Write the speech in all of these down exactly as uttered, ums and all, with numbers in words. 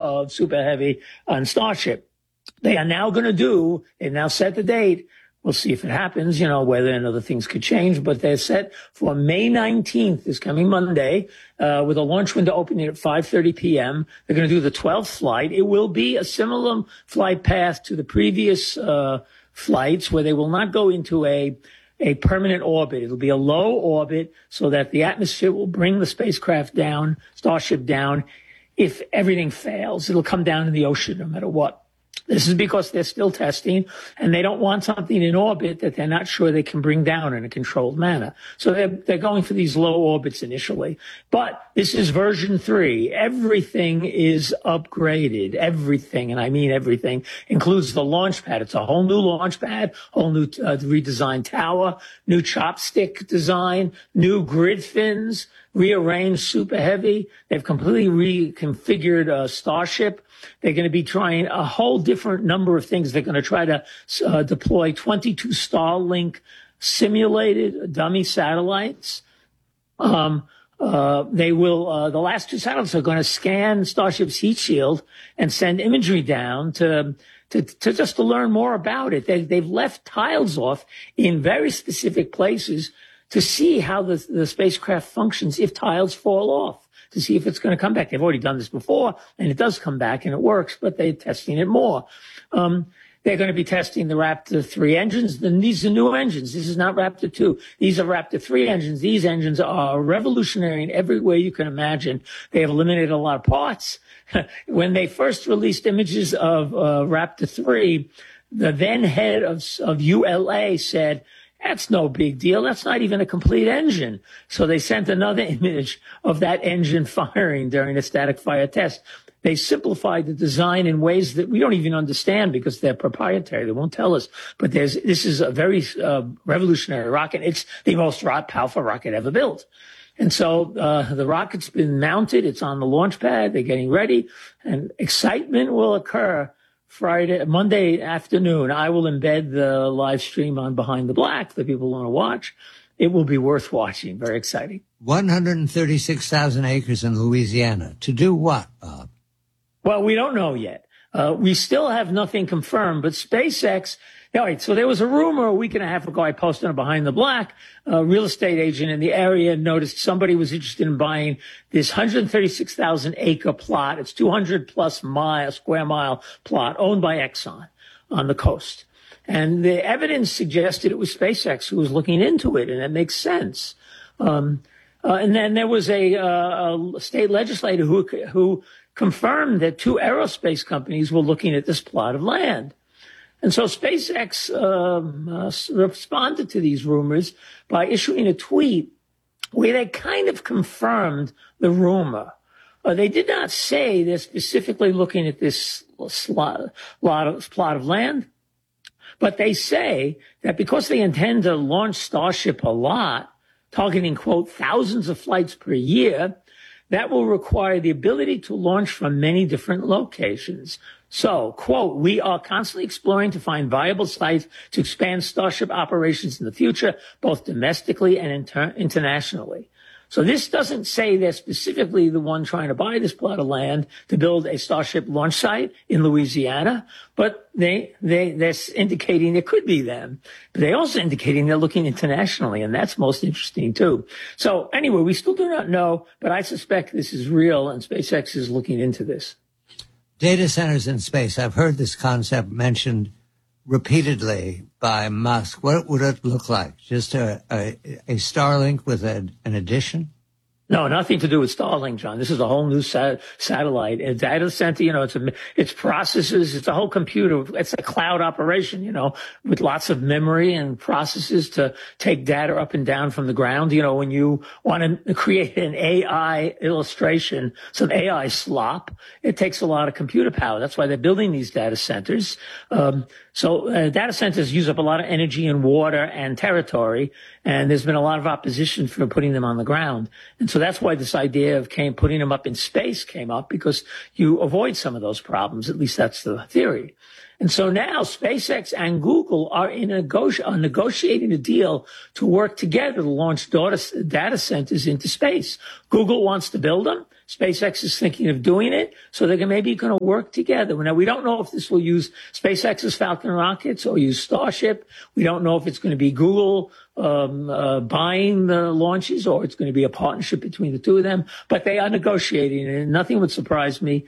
of Super Heavy on Starship. They are now going to do, they've now set the date. We'll see if it happens, you know, whether and other things could change, but they're set for May nineteenth, this coming Monday, uh, with a launch window opening at five thirty p.m. They're going to do the twelfth flight. It will be a similar flight path to the previous uh flights, where they will not go into a a permanent orbit. It'll be a low orbit so that the atmosphere will bring the spacecraft down, Starship down. If everything fails, it'll come down in the ocean no matter what. This is because they're still testing, and they don't want something in orbit that they're not sure they can bring down in a controlled manner. So they're, they're going for these low orbits initially. But this is version three. Everything is upgraded. Everything, and I mean everything, includes the launch pad. It's a whole new launch pad, whole new uh, redesigned tower, new chopstick design, new grid fins, rearranged Super Heavy. They've completely reconfigured uh, Starship. They're going to be trying a whole different number of things. They're going to try to uh, deploy twenty-two Starlink simulated dummy satellites. Um, uh, they will, uh, the last two satellites are going to scan Starship's heat shield and send imagery down to, to, to just to learn more about it. They, they've left tiles off in very specific places to see how the, the spacecraft functions if tiles fall off, to see if it's going to come back. They've already done this before, and it does come back, and it works, but they're testing it more. Um, they're going to be testing the Raptor three engines. And these are new engines. This is not Raptor two. These are Raptor three engines. These engines are revolutionary in every way you can imagine. They have eliminated a lot of parts. When they first released images of uh, Raptor three, the then head of, of U L A said, "That's no big deal. That's not even a complete engine." So they sent another image of that engine firing during a static fire test. They simplified the design in ways that we don't even understand because they're proprietary. They won't tell us. But there's, this is a very uh, revolutionary rocket. It's the most powerful rocket ever built. And so uh, the rocket's been mounted. It's on the launch pad. They're getting ready. And excitement will occur Friday, Monday afternoon. I will embed the live stream on Behind the Black for people who want to watch. It will be worth watching. Very exciting. one hundred thirty-six thousand acres in Louisiana. To do what, Bob? Well, we don't know yet. Uh, we still have nothing confirmed, but SpaceX, all right, so there was a rumor a week and a half ago. I posted on Behind the Black. A real estate agent in the area noticed somebody was interested in buying this one hundred thirty-six thousand acre plot. It's two hundred plus mile, square mile plot owned by Exxon on the coast. And the evidence suggested it was SpaceX who was looking into it, and it makes sense. Um, uh, and then there was a, uh, a state legislator who, who confirmed that two aerospace companies were looking at this plot of land. And so SpaceX um, uh, responded to these rumors by issuing a tweet where they kind of confirmed the rumor. Uh, they did not say they're specifically looking at this slot, lot of, plot of land, but they say that because they intend to launch Starship a lot, targeting, quote, thousands of flights per year, that will require the ability to launch from many different locations. So, quote, "We are constantly exploring to find viable sites to expand Starship operations in the future, both domestically and inter- internationally." So this doesn't say they're specifically the one trying to buy this plot of land to build a Starship launch site in Louisiana, but they, they, they're indicating it could be them. But they're also indicating they're looking internationally, and that's most interesting too. So anyway, we still do not know, but I suspect this is real, and SpaceX is looking into this. Data centers in space. I've heard this concept mentioned repeatedly by Musk. What would it look like? Just a, a, a Starlink with a, an addition? No, nothing to do with Starlink, John. This is a whole new sat- satellite. A data center, you know, it's a, it's processes, it's a whole computer. It's a cloud operation, you know, with lots of memory and processes to take data up and down from the ground. You know, when you want to create an A I illustration, some A I slop, it takes a lot of computer power. That's why they're building these data centers. Um, so uh, data centers use up a lot of energy and water and territory, and there's been a lot of opposition for putting them on the ground. And so that's why this idea of came, putting them up in space came up, because you avoid some of those problems. At least that's the theory. And so now SpaceX and Google are in a negoti- are negotiating a deal to work together to launch data, data centers into space. Google wants to build them. SpaceX is thinking of doing it. So they're maybe going to work together. Now, we don't know if this will use SpaceX's Falcon rockets or use Starship. We don't know if it's going to be Google um, uh, buying the launches or it's going to be a partnership between the two of them. But they are negotiating, and nothing would surprise me.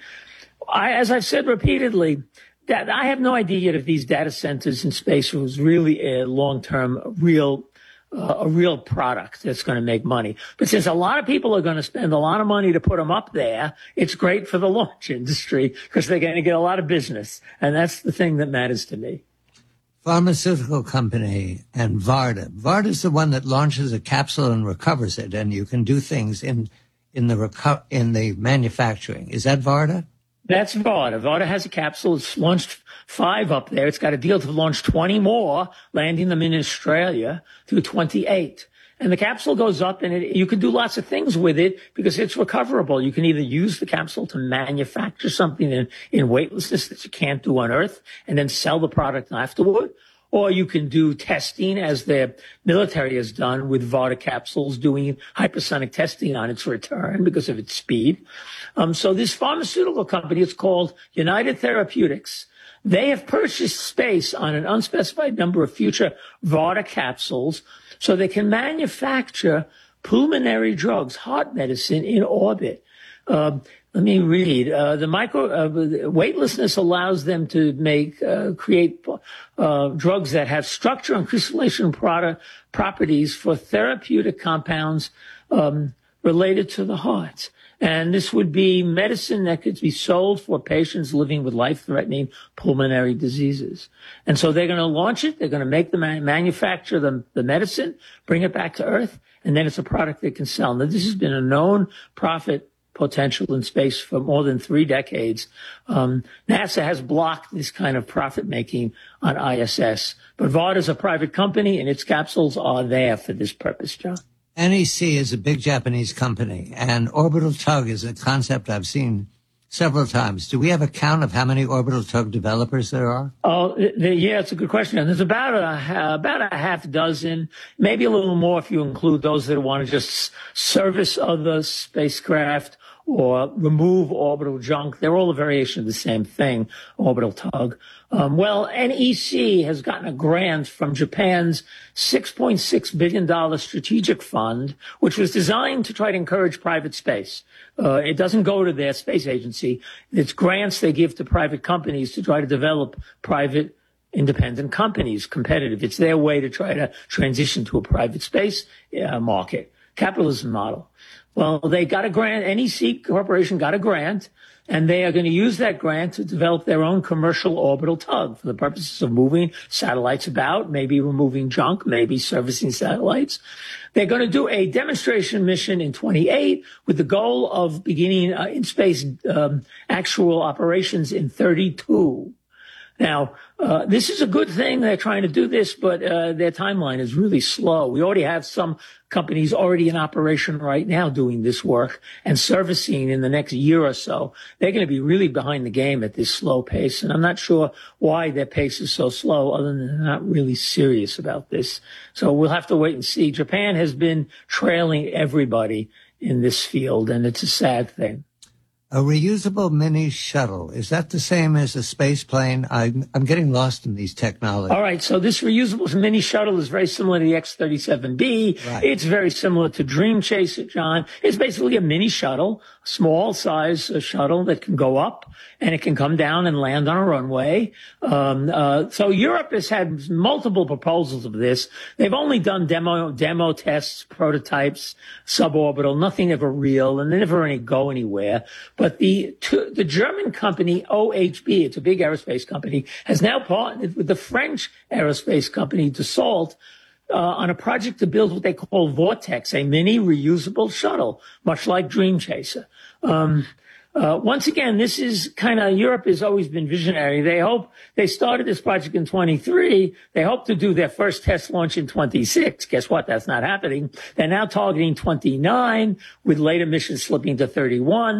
I, as I've said repeatedly, that I have no idea yet if these data centers in space was really a long-term, real, uh, a real product that's going to make money. But since a lot of people are going to spend a lot of money to put them up there, it's great for the launch industry because they're going to get a lot of business. And that's the thing that matters to me. Pharmaceutical company and Varda. Varda is the one that launches a capsule and recovers it, and you can do things in in the reco- in the manufacturing. Is that Varda? That's Varda. Varda has a capsule. It's launched five up there. It's got a deal to launch twenty more, landing them in Australia through twenty-eight. And the capsule goes up, and it, you can do lots of things with it because it's recoverable. You can either use the capsule to manufacture something in, in weightlessness that you can't do on Earth and then sell the product afterward. Or you can do testing, as the military has done with Varda capsules, doing hypersonic testing on its return because of its speed. Um, so this pharmaceutical company, it's called United Therapeutics. They have purchased space on an unspecified number of future Varda capsules so they can manufacture pulmonary drugs, heart medicine in orbit. Uh, let me read. Uh, the micro uh, weightlessness allows them to make uh, create uh, drugs that have structure and crystallization product properties for therapeutic compounds um, related to the heart. And this would be medicine that could be sold for patients living with life-threatening pulmonary diseases. And so they're going to launch it. They're going to make the man- manufacture the, the medicine, bring it back to Earth, and then it's a product they can sell. Now, this has been a known profit potential in space for more than three decades. Um, NASA has blocked this kind of profit making on I S S. But Varda is a private company, and its capsules are there for this purpose, John. N E C is a big Japanese company, and orbital tug is a concept I've seen several times. Do we have a count of how many orbital tug developers there are? Oh, the, yeah, it's a good question. And there's about a about a half dozen, maybe a little more if you include those that want to just service other spacecraft or remove orbital junk. They're all a variation of the same thing, orbital tug. Um, well, N E C has gotten a grant from Japan's six point six billion dollars strategic fund, which was designed to try to encourage private space. Uh, it doesn't go to their space agency. It's grants they give to private companies to try to develop private independent companies, competitive. It's their way to try to transition to a private space uh, market, capitalism model. Well, they got a grant. N E C Corporation got a grant, and they are going to use that grant to develop their own commercial orbital tug for the purposes of moving satellites about, maybe removing junk, maybe servicing satellites. They're going to do a demonstration mission in twenty-eight with the goal of beginning uh, in space um, actual operations in thirty-two. Now, uh, this is a good thing. They're trying to do this, but uh, their timeline is really slow. We already have some companies already in operation right now doing this work and servicing in the next year or so. They're going to be really behind the game at this slow pace. And I'm not sure why their pace is so slow, other than they're not really serious about this. So we'll have to wait and see. Japan has been trailing everybody in this field, and it's a sad thing. A reusable mini shuttle, is that the same as a space plane? I'm, I'm getting lost in these technologies. All right, so this reusable mini shuttle is very similar to the X thirty-seven B. Right. It's very similar to Dream Chaser, John. It's basically a mini shuttle, a small size uh, shuttle that can go up and it can come down and land on a runway. Um, uh, so Europe has had multiple proposals of this. They've only done demo demo tests, prototypes, suborbital, nothing ever real, and they never any go anywhere. But the the German company O H B, it's a big aerospace company, has now partnered with the French aerospace company Dassault uh, on a project to build what they call Vortex, a mini reusable shuttle, much like Dream Chaser. Um, uh, once again, this is kind of, Europe has always been visionary. They hope, they started this project in twenty-three. They hope to do their first test launch in twenty-six. Guess what? That's not happening. They're now targeting twenty-nine, with later missions slipping to thirty-one.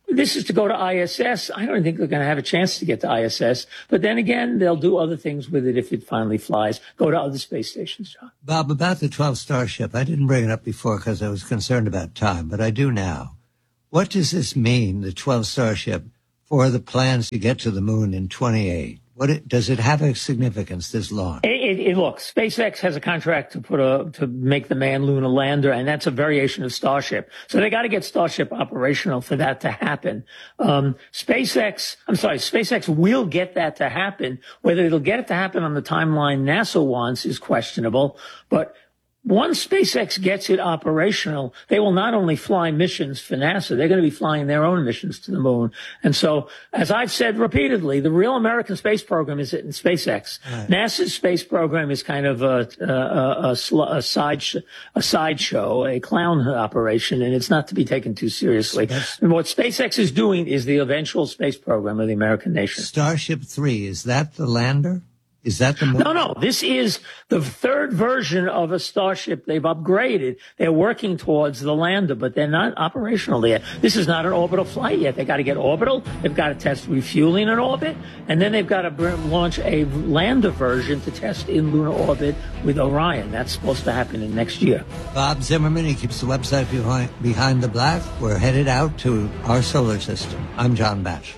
this is to go to I S S. I don't think they're going to have a chance to get to I S S. But then again, they'll do other things with it if it finally flies. Go to other space stations, John. Bob, about the twelve Starship, I didn't bring it up before because I was concerned about time, but I do now. What does this mean, the twelve Starship, for the plans to get to the moon in twenty-eight? What it, does it have a significance, this launch? It, it, it, look, SpaceX has a contract to put a to make the manned lunar lander, and that's a variation of Starship. So they got to get Starship operational for that to happen. Um, SpaceX, I'm sorry, SpaceX will get that to happen. Whether it'll get it to happen on the timeline NASA wants is questionable, but once SpaceX gets it operational, they will not only fly missions for NASA, they're going to be flying their own missions to the moon. And so, as I've said repeatedly, the real American space program is in SpaceX. Right. NASA's space program is kind of a, a, a, a, a side a sideshow, a clown operation, and it's not to be taken too seriously. And what SpaceX is doing is the eventual space program of the American nation. Starship three, is that the lander? Is that the moon? No, no. This is the third version of a Starship they've upgraded. They're working towards the lander, but they're not operational yet. This is not an orbital flight yet. They got to get orbital. They've got to test refueling in orbit, and then they've got to launch a lander version to test in lunar orbit with Orion. That's supposed to happen in next year. Bob Zimmerman, he keeps the website behind, behind the Black. We're headed out to our solar system. I'm John Batchelor.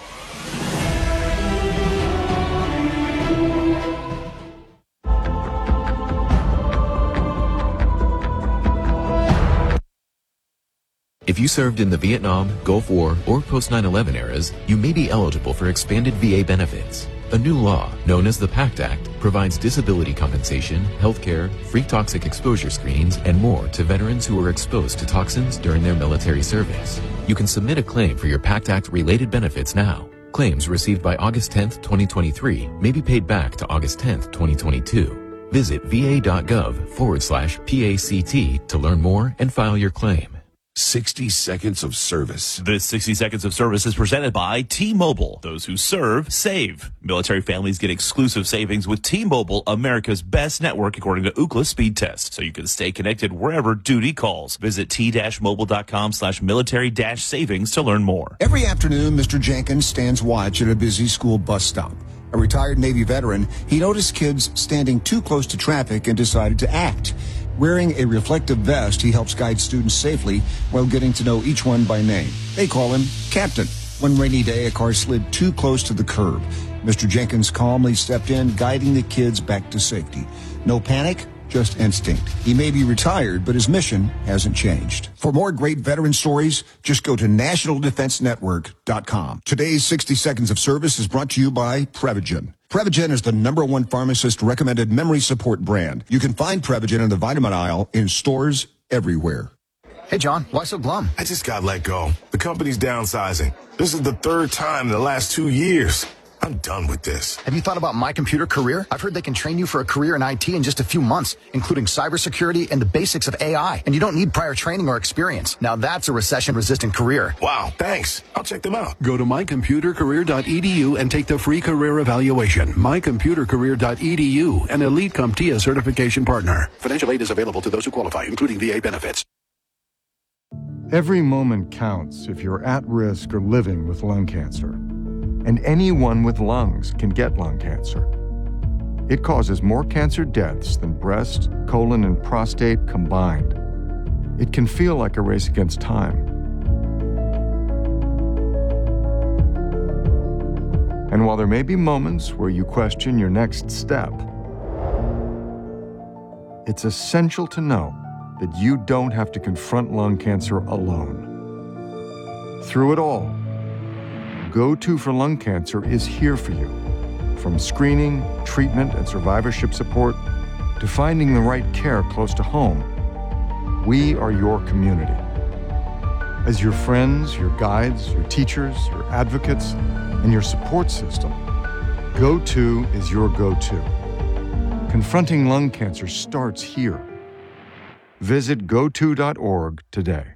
If you served in the Vietnam, Gulf War, or post nine eleven eras, you may be eligible for expanded V A benefits. A new law, known as the PACT Act, provides disability compensation, health care, free toxic exposure screenings, and more to veterans who were exposed to toxins during their military service. You can submit a claim for your PACT Act-related benefits now. Claims received by August tenth, twenty twenty-three may be paid back to August tenth, twenty twenty-two. Visit va.gov forward slash PACT to learn more and file your claim. sixty seconds of service. This sixty seconds of service is presented by T-Mobile. Those who serve, save. Military families get exclusive savings with T-Mobile, America's best network according to Ookla speed test. So you can stay connected wherever duty calls. Visit t-mobile.com slash military dash savings to learn more. Every afternoon, Mister Jenkins stands watch at a busy school bus stop. A retired Navy veteran, he noticed kids standing too close to traffic and decided to act. Wearing a reflective vest, he helps guide students safely while getting to know each one by name. They call him Captain. One rainy day, a car slid too close to the curb. Mister Jenkins calmly stepped in, guiding the kids back to safety. No panic, just instinct. He may be retired, but his mission hasn't changed. For more great veteran stories, just go to national defense network dot com. Today's sixty seconds of service is brought to you by Prevagen. Prevagen is the number one pharmacist-recommended memory support brand. You can find Prevagen in the vitamin aisle in stores everywhere. Hey, John, why so glum? I just got let go. The company's downsizing. This is the third time in the last two years. I'm done with this. Have you thought about My Computer Career? I've heard they can train you for a career in I T in just a few months, including cybersecurity and the basics of A I. And you don't need prior training or experience. Now that's a recession-resistant career. Wow, thanks. I'll check them out. Go to my computer career dot e d u and take the free career evaluation. my computer career dot e d u, an elite CompTIA certification partner. Financial aid is available to those who qualify, including V A benefits. Every moment counts if you're at risk or living with lung cancer. And anyone with lungs can get lung cancer. It causes more cancer deaths than breast, colon, and prostate combined. It can feel like a race against time. And while there may be moments where you question your next step, it's essential to know that you don't have to confront lung cancer alone. Through it all, Go To for Lung Cancer is here for you. From screening, treatment, and survivorship support to finding the right care close to home, we are your community. As your friends, your guides, your teachers, your advocates, and your support system, Go To is your go-to. Confronting lung cancer starts here. Visit go to dot org today.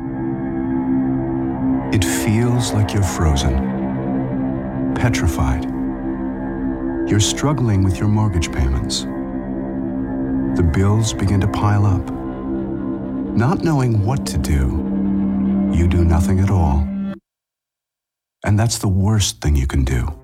It feels like you're frozen. Petrified. You're struggling with your mortgage payments. The bills begin to pile up. Not knowing what to do, you do nothing at all. And that's the worst thing you can do.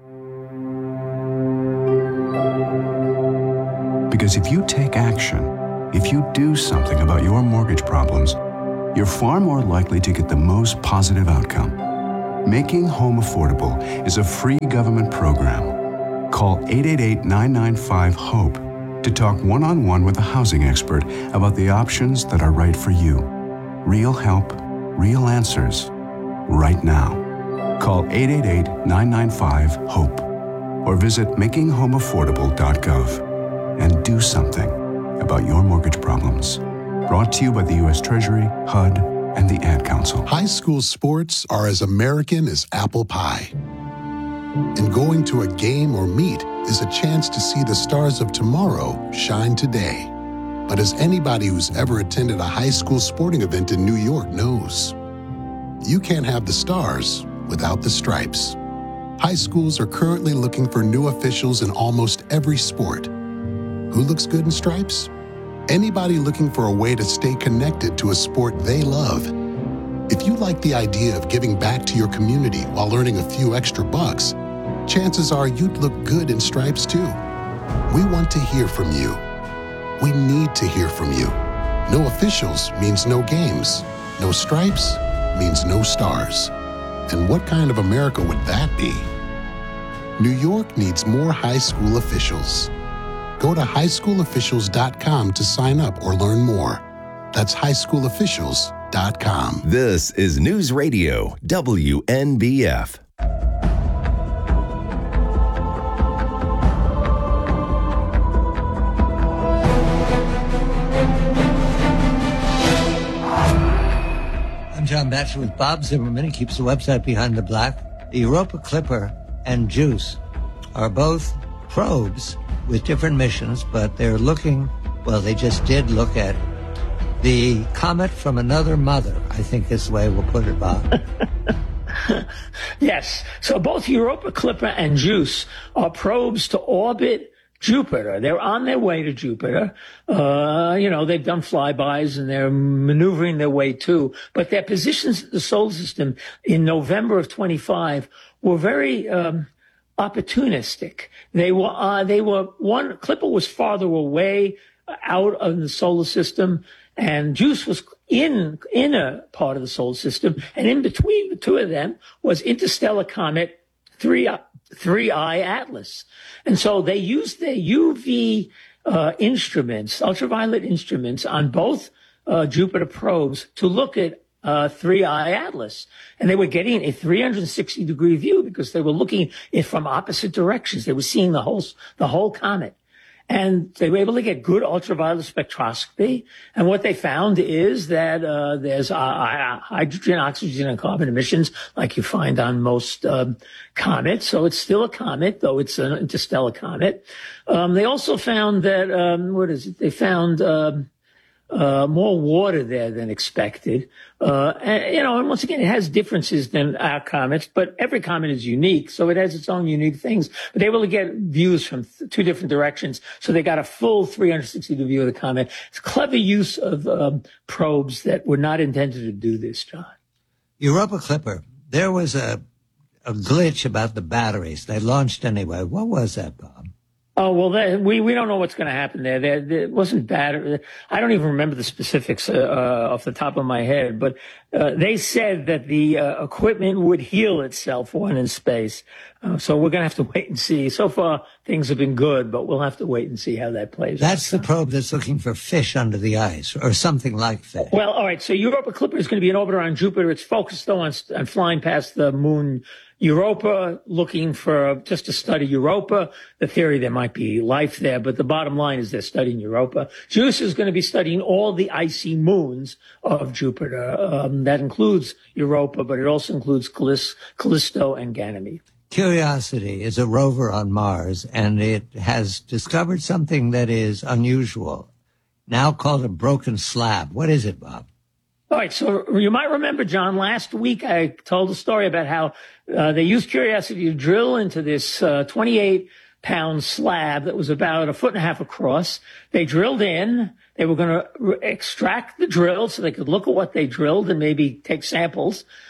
Because if you take action, if you do something about your mortgage problems, you're far more likely to get the most positive outcome. Making Home Affordable is a free government program. Call eight eight eight, nine nine five, HOPE to talk one-on-one with a housing expert about the options that are right for you. Real help, real answers, right now. Call eight eight eight, nine nine five, HOPE or visit making home affordable dot gov and do something about your mortgage problems. Brought to you by the U S Treasury, H U D, and the Ad Council. High school sports are as American as apple pie. And going to a game or meet is a chance to see the stars of tomorrow shine today. But as anybody who's ever attended a high school sporting event in New York knows, you can't have the stars without the stripes. High schools are currently looking for new officials in almost every sport. Who looks good in stripes? Anybody looking for a way to stay connected to a sport they love. If you like the idea of giving back to your community while earning a few extra bucks, chances are you'd look good in stripes too. We want to hear from you. We need to hear from you. No officials means no games. No stripes means no stars. And what kind of America would that be? New York needs more high school officials. Go to high school officials dot com to sign up or learn more. That's high school officials dot com. This is News Radio W N B F. I'm John Batchelor with Bob Zimmerman. He keeps the website Behind the Black. The Europa Clipper and JUICE are both probes with different missions, but they're looking, well, they just did look at the comet from another mother, I think is the way we'll put it, Bob. Yes. So both Europa Clipper and JUICE are probes to orbit Jupiter. They're on their way to Jupiter. Uh, you know, they've done flybys and they're maneuvering their way too. But their positions in the solar system in November of twenty-five were very um, opportunistic. They were, uh, they were, one, Clipper was farther away out of the solar system, and JUICE was in, in a part of the solar system. And in between the two of them was interstellar comet three, three I Atlas. And so they used their U V, uh, instruments, ultraviolet instruments on both, uh, Jupiter probes to look at Uh, three I Atlas. And they were getting a three hundred sixty degree view because they were looking in from opposite directions. They were seeing the whole, the whole comet. And they were able to get good ultraviolet spectroscopy. And what they found is that, uh, there's, uh, hydrogen, oxygen, and carbon emissions like you find on most, um, comets. So it's still a comet, though it's an interstellar comet. Um, they also found that, um, what is it? They found, um, Uh, more water there than expected. Uh, and, you know, and once again, it has differences than our comets, but every comet is unique, so it has its own unique things. But they were able to get views from th- two different directions, so they got a full three hundred sixty degree view of the comet. It's a clever use of um, probes that were not intended to do this, John. Europa Clipper, there was a, a glitch about the batteries. They launched anyway. What was that, Bob? Oh, well, that, we, we don't know what's going to happen there. There, there wasn't bad. I don't even remember the specifics uh, uh, off the top of my head, but uh, they said that the uh, equipment would heal itself when in space. Uh, so we're going to have to wait and see. So far, things have been good, but we'll have to wait and see how that plays out. That's the probe that's looking for fish under the ice or something like that. Well, all right. So Europa Clipper is going to be in orbit around Jupiter. It's focused, though, on, on flying past the moon Europa, looking for just to study Europa. The theory there might be life there, but the bottom line is they're studying Europa. JUICE is going to be studying all the icy moons of Jupiter. Um, that includes Europa, but it also includes Callisto, Callisto and Ganymede. Curiosity is a rover on Mars, and it has discovered something that is unusual, now called a broken slab. What is it, Bob? All right, so you might remember, John, last week I told a story about how uh, they used Curiosity to drill into this uh, twenty-eight pound slab that was about a foot and a half across. They drilled in. They were going to re- extract the drill so they could look at what they drilled and maybe take samples.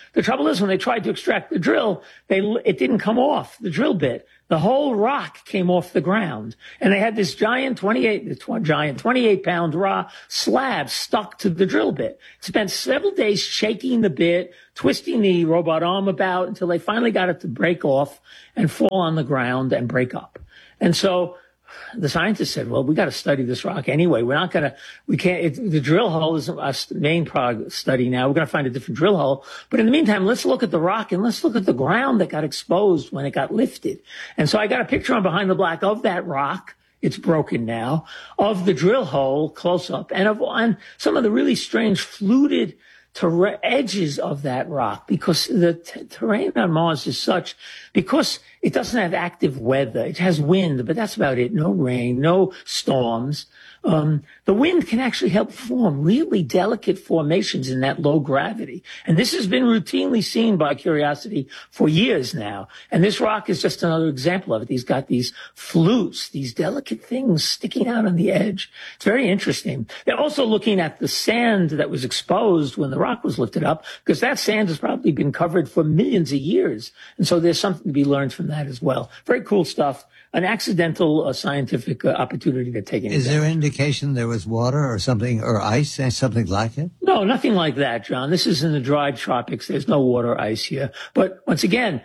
The trouble is, when they tried to extract the drill, they it didn't come off the drill bit. The whole rock came off the ground, and they had this giant twenty-eight, tw- giant twenty-eight pound raw slab stuck to the drill bit. Spent several days shaking the bit, twisting the robot arm about until they finally got it to break off and fall on the ground and break up. And so the scientists said, well, we got to study this rock anyway. We're not going to, we can't, it, the drill hole isn't our main prog study now. We're going to find a different drill hole. But in the meantime, let's look at the rock and let's look at the ground that got exposed when it got lifted. And so I got a picture on Behind the Black of that rock. It's broken now, of the drill hole close up, and of on some of the really strange fluted ter- edges of that rock, because the t- terrain on Mars is such, because it doesn't have active weather. It has wind, but that's about it. No rain, no storms. Um, the wind can actually help form really delicate formations in that low gravity. And this has been routinely seen by Curiosity for years now. And this rock is just another example of it. He's got these flutes, these delicate things sticking out on the edge. It's very interesting. They're also looking at the sand that was exposed when the rock was lifted up, because that sand has probably been covered for millions of years. And so there's something to be learned from that as well. Very cool stuff. An accidental uh, scientific uh, opportunity to take it. Is there indication there was water or something, or ice, something like it? No, nothing like that, John. This is in the dry tropics. There's no water or ice here. But once again,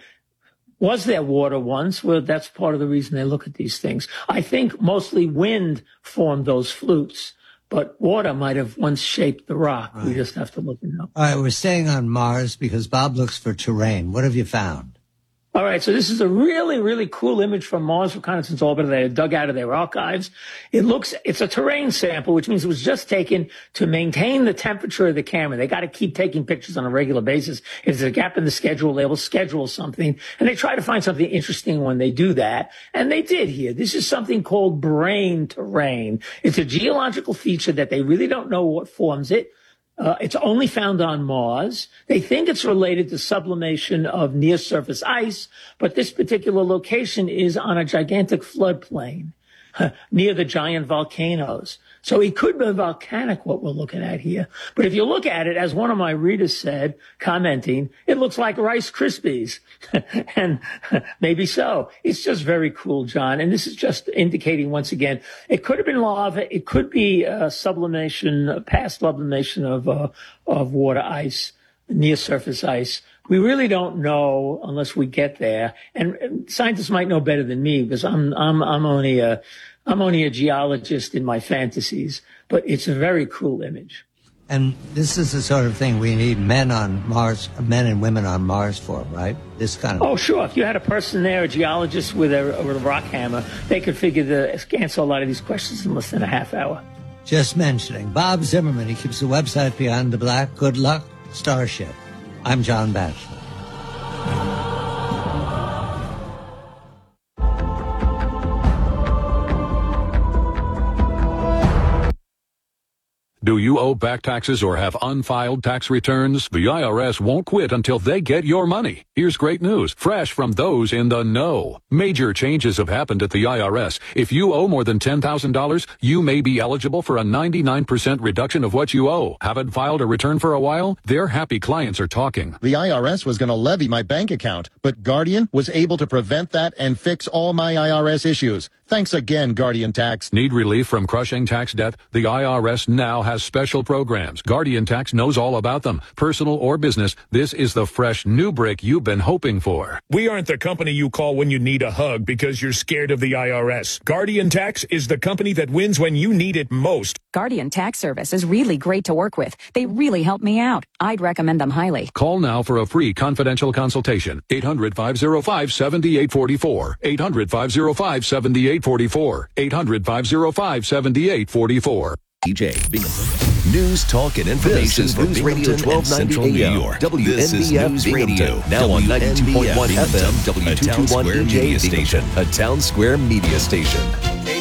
was there water once? Well, that's part of the reason they look at these things. I think mostly wind formed those flutes, but water might have once shaped the rock. Right. We just have to look and know. All right, we're staying on Mars because Bob looks for terrain. What have you found? All right, so this is a really, really cool image from Mars Reconnaissance Orbiter they dug out of their archives. It looks, it's a terrain sample, which means it was just taken to maintain the temperature of the camera. They got to keep taking pictures on a regular basis. If there's a gap in the schedule, they will schedule something, and they try to find something interesting when they do that. And they did here. This is something called brain terrain. It's a geological feature that they really don't know what forms it. Uh, it's only found on Mars. They think it's related to sublimation of near-surface ice, but this particular location is on a gigantic floodplain near the giant volcanoes. So it could be volcanic, what we're looking at here. But if you look at it, as one of my readers said, commenting, it looks like Rice Krispies. And maybe so. It's just very cool, John. And this is just indicating, once again, it could have been lava. It could be uh, sublimation, past sublimation of, uh, of water ice, near surface ice. We really don't know unless we get there. And, and scientists might know better than me, because I'm, I'm, I'm only a, I'm only a geologist in my fantasies, but it's a very cool image. And this is the sort of thing we need men on Mars, men and women on Mars for, right? This kind of. Oh, sure. If you had a person there, a geologist with a, with a rock hammer, they could figure the answer a lot of these questions in less than a half hour. Just mentioning Bob Zimmerman. He keeps the website Beyond the Black. Good luck, Starship. I'm John Batchelor. Do you owe back taxes or have unfiled tax returns? The I R S won't quit until they get your money. Here's great news, fresh from those in the know. Major changes have happened at the I R S. If you owe more than ten thousand dollars, you may be eligible for a ninety-nine percent reduction of what you owe. Haven't filed a return for a while? Their happy clients are talking. The I R S was going to levy my bank account, but Guardian was able to prevent that and fix all my I R S issues. Thanks again, Guardian Tax. Need relief from crushing tax debt? The I R S now has special programs. Guardian Tax knows all about them. Personal or business, this is the fresh new break you've been hoping for. We aren't the company you call when you need a hug because you're scared of the I R S. Guardian Tax is the company that wins when you need it most. Guardian Tax Service is really great to work with. They really help me out. I'd recommend them highly. Call now for a free confidential consultation. eight hundred, five oh five, seven eight four four. eight hundred, five oh five, seven eight four four. eight hundred, five oh five, seven eight four four. D J. News, talk, and information for News Radio twelve ninety New York. W N B F News Radio. Now on ninety-two point one F M. W two twenty-one D J station. A Town Square media station.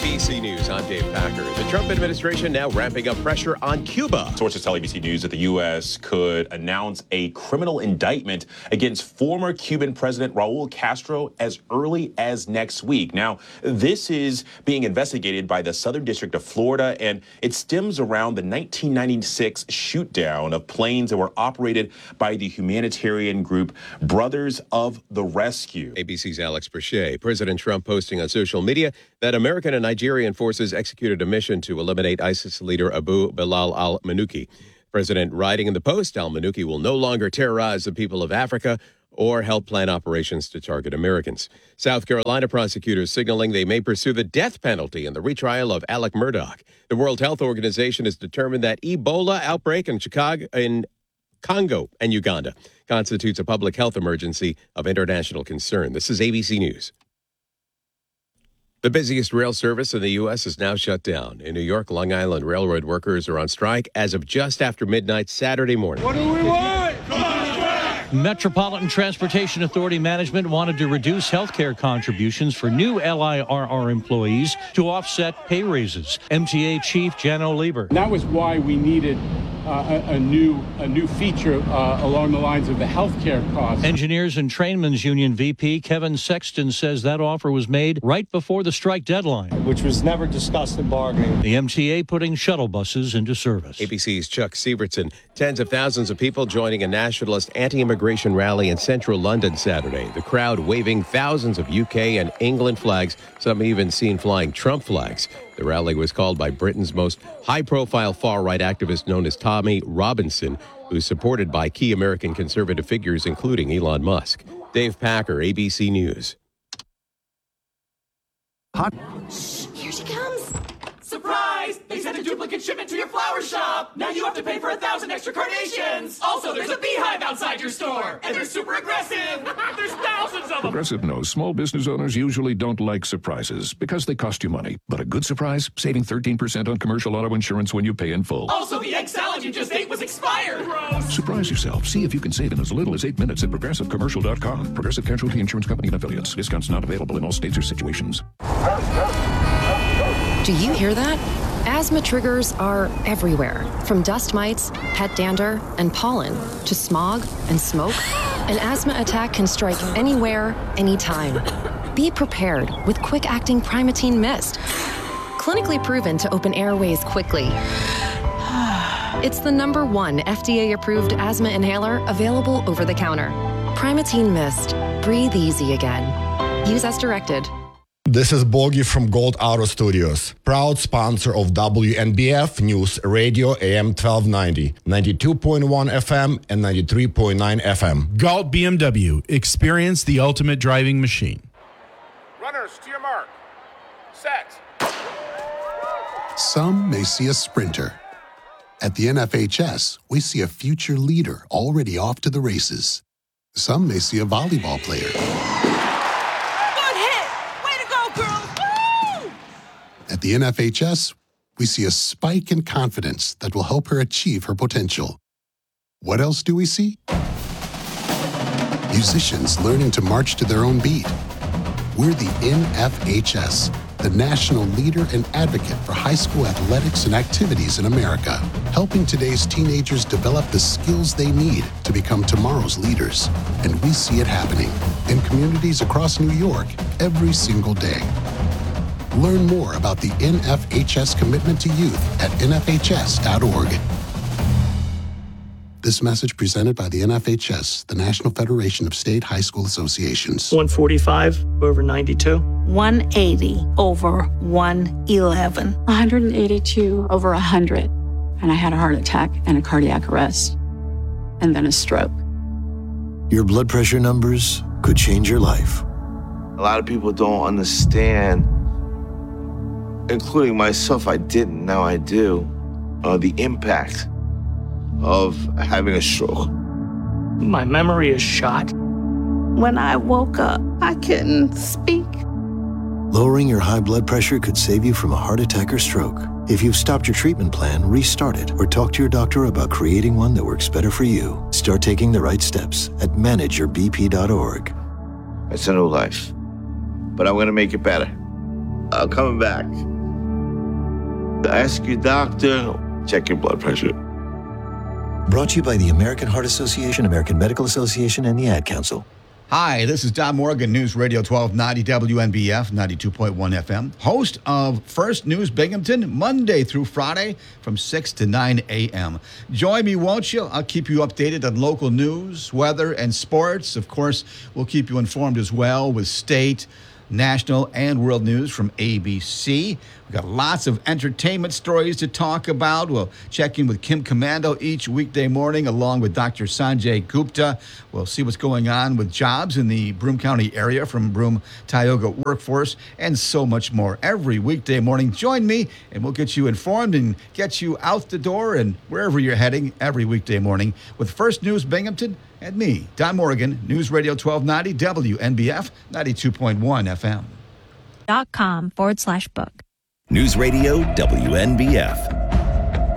B C News, I'm Dave Packer. The Trump administration now ramping up pressure on Cuba. Sources tell A B C News that the U S could announce a criminal indictment against former Cuban President Raul Castro as early as next week. Now, this is being investigated by the Southern District of Florida, and it stems around the nineteen ninety-six shoot-down of planes that were operated by the humanitarian group Brothers of the Rescue. A B C's Alex Brachet. President Trump posting on social media that American and Nigerian forces executed a mission to eliminate ISIS leader Abu Bilal al-Manuki. President writing in the post, al-Manuki will no longer terrorize the people of Africa or help plan operations to target Americans. South Carolina prosecutors signaling they may pursue the death penalty in the retrial of Alec Murdaugh. The World Health Organization has determined that Ebola outbreak in Chicago, in Congo and Uganda constitutes a public health emergency of international concern. This is A B C News. The busiest rail service in the U S is now shut down. In New York, Long Island Railroad workers are on strike as of just after midnight Saturday morning. What do we want? Metropolitan Transportation Authority management wanted to reduce health care contributions for new L I R R employees to offset pay raises. M T A Chief Jano Lieber. That was why we needed uh, a, a new a new feature uh, along the lines of the health care costs. Engineers and Trainmen's Union V P Kevin Sexton says that offer was made right before the strike deadline, which was never discussed in bargaining. The M T A putting shuttle buses into service. A B C's Chuck Sievertson. Tens of thousands of people joining a nationalist anti-immigration rally in central London Saturday. The crowd waving thousands of U K and England flags, some even seen flying Trump flags. The rally was called by Britain's most high-profile far-right activist known as Tommy Robinson, who's supported by key American conservative figures, including Elon Musk. Dave Packer, A B C News. Hot. Shh, here she comes. Surprise! They sent a duplicate shipment to your flower shop. Now you have to pay for a thousand extra carnations. Also, there's a beehive outside your store, and they're super aggressive. There's thousands of them. Progressive knows small business owners usually don't like surprises because they cost you money. But a good surprise, saving thirteen percent on commercial auto insurance when you pay in full. Also, the egg salad you just ate was expired. Gross. Surprise yourself. See if you can save in as little as eight minutes at progressive commercial dot com. Progressive Casualty Insurance Company and affiliates. Discounts not available in all states or situations. Do you hear that? Asthma triggers are everywhere, from dust mites, pet dander, and pollen, to smog and smoke. An asthma attack can strike anywhere, anytime. Be prepared with quick-acting Primatene Mist. Clinically proven to open airways quickly. It's the number one F D A-approved asthma inhaler available over the counter. Primatene Mist. Breathe easy again. Use as directed. This is Bogi from Gold Auto Studios, proud sponsor of W N B F News Radio A M twelve ninety, ninety-two point one F M and ninety-three point nine F M. Galt B M W. Experience the ultimate driving machine. Runners, to your mark. Set. Some may see a sprinter. At the N F H S, we see a future leader already off to the races. Some may see a volleyball player. At the N F H S, we see a spike in confidence that will help her achieve her potential. What else do we see? Musicians learning to march to their own beat. We're the N F H S, the national leader and advocate for high school athletics and activities in America, helping today's teenagers develop the skills they need to become tomorrow's leaders. And we see it happening in communities across New York every single day. Learn more about the N F H S commitment to youth at N F H S dot org. This message presented by the N F H S, the National Federation of State High School Associations. one forty-five over ninety-two. one eighty over one eleven. one hundred eighty-two over one hundred. And I had a heart attack and a cardiac arrest. And then a stroke. Your blood pressure numbers could change your life. A lot of people don't understand, including myself, I didn't, now I do, uh, the impact of having a stroke. My memory is shot. When I woke up, I couldn't speak. Lowering your high blood pressure could save you from a heart attack or stroke. If you've stopped your treatment plan, restart it or talk to your doctor about creating one that works better for you. Start taking the right steps at manage your b p dot org. It's a new life, but I'm going to make it better. I'm coming back. Ask your doctor. Check your blood pressure. Brought to you by the American Heart Association, American Medical Association, and the Ad Council. Hi, this is Don Morgan, News Radio twelve ninety W N B F, ninety-two point one F M, host of First News Binghamton, Monday through Friday from six to nine a.m. Join me, won't you? I'll keep you updated on local news, weather, and sports. Of course, we'll keep you informed as well with state, national, and world news from A B C. We've got lots of entertainment stories to talk about. We'll check in with Kim Commando each weekday morning, along with Doctor Sanjay Gupta. We'll see what's going on with jobs in the Broome County area from Broome Tioga Workforce, and so much more. Every weekday morning, join me, and we'll get you informed and get you out the door and wherever you're heading every weekday morning with First News Binghamton and me, Don Morgan, News Radio twelve ninety W N B F, ninety-two point one F M. Dot com forward slash book. News Radio W N B F.